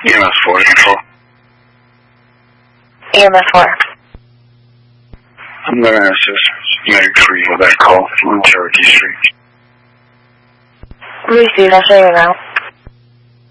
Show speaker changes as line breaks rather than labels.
EMS 4 control.
EMS 4.
I'm going to assist Medic 3 with that call on Cherokee Street.
Receive, I'll show you now.